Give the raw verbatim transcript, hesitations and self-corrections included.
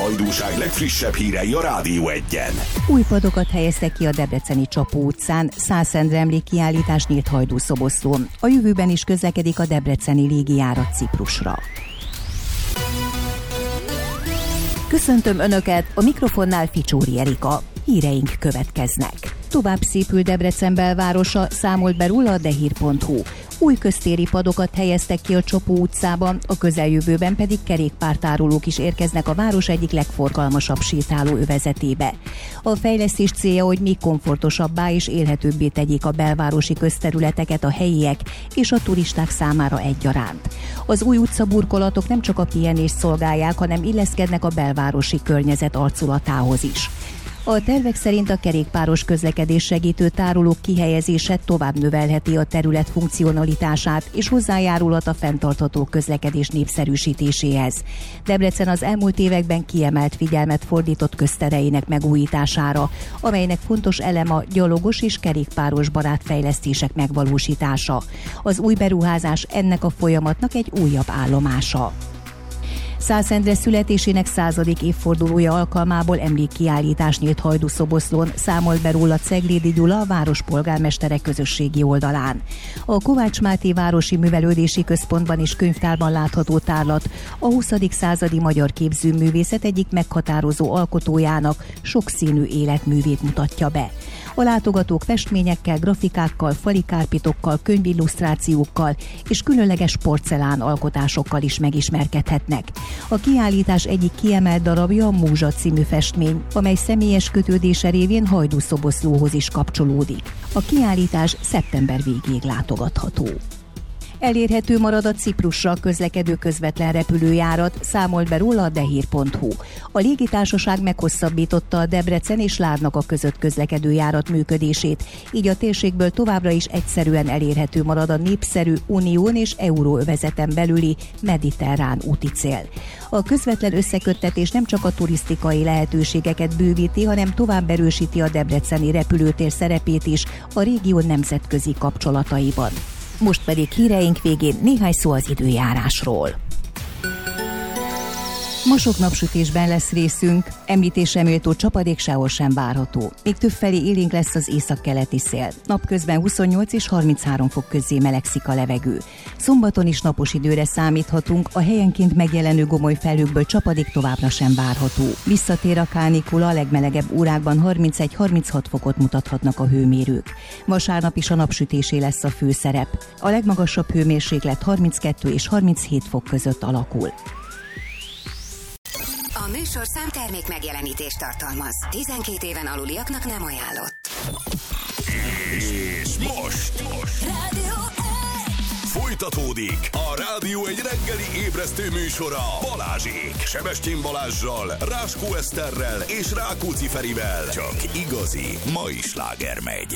hajdúság legfrissebb hírei a Rádió Egyen. Új padokat helyeztek ki a debreceni Csapó utcán, Szászendre emlékkiállítás nyílt Hajdúszoboszlón. A jövőben is közlekedik a debreceni légijárat Ciprusra. Köszöntöm Önöket, a mikrofonnál Ficsóri Erika. Híreink következnek. Tovább szépül Debrecen belvárosa, számolt be róla a dehír pont hu. Új köztéri padokat helyeztek ki a Csapó utcában, a közeljövőben pedig kerékpártárolók is érkeznek a város egyik legforgalmasabb sétáló övezetébe. A fejlesztés célja, hogy még komfortosabbá és élhetőbbé tegyék a belvárosi közterületeket a helyiek és a turisták számára egyaránt. Az új utcaburkolatok nem csak a pihenést szolgálják, hanem illeszkednek a belvárosi környezet arculatához is. A tervek szerint a kerékpáros közlekedés segítő tárolók kihelyezése tovább növelheti a terület funkcionalitását és hozzájárulhat a fenntartható közlekedés népszerűsítéséhez. Debrecen az elmúlt években kiemelt figyelmet fordított köztereinek megújítására, amelynek fontos elem a gyalogos és kerékpáros barát fejlesztések megvalósítása. Az új beruházás ennek a folyamatnak egy újabb állomása. Szászendre születésének századik évfordulója alkalmából emlékkiállítás nyílt Hajdúszoboszlón, számolt be róla Ceglédi Gyula, a város polgármestere közösségi oldalán. A Kovács Máté Városi Művelődési Központban és könyvtárban látható tárlat a huszadik századi magyar képzőművészet egyik meghatározó alkotójának sokszínű életművét mutatja be. A látogatók festményekkel, grafikákkal, fali kárpitokkal, könyvillusztrációkkal és különleges porcelán alkotásokkal is megismerkedhetnek. A kiállítás egyik kiemelt darabja a Múzsa című festmény, amely személyes kötődése révén Hajdúszoboszlóhoz is kapcsolódik. A kiállítás szeptember végéig látogatható. Elérhető marad a Ciprusra közlekedő közvetlen repülőjárat, számolt be róla a dehír pont hu. A légitársaság meghosszabbította a Debrecen és Larnaca között közlekedő járat működését, így a térségből továbbra is egyszerűen elérhető marad a népszerű unión és euróövezeten belüli mediterrán úticél. A közvetlen összeköttetés nem csak a turisztikai lehetőségeket bővíti, hanem tovább erősíti a debreceni repülőtér szerepét is a régió nemzetközi kapcsolataiban. Most pedig híreink végén néhány szó az időjárásról. Ma sok napsütésben lesz részünk, említésre méltó csapadék sehol sem várható. Még többfelé élénk lesz az északkeleti szél. Napközben huszonnyolc és harminchárom fok közé melegszik a levegő. Szombaton is napos időre számíthatunk, a helyenként megjelenő gomoly felhőkből csapadék továbbra sem várható. Visszatér a kánikula, a legmelegebb órákban harmincegy-harminchat fokot mutathatnak a hőmérők. Vasárnap is a napsütésé lesz a főszerep. A legmagasabb hőmérséklet harminckettő és harminchét fok között alakul. A műsorszám termék megjelenítést tartalmaz. tizenkét éven aluliaknak nem ajánlott. És most, most. Rádió Folytatódik a Rádió egy reggeli ébresztő műsora Balázsék, Sebestyén Balázssal, Ráskó Eszterrel és Rákóczi Ferivel. Csak igazi mai sláger megy.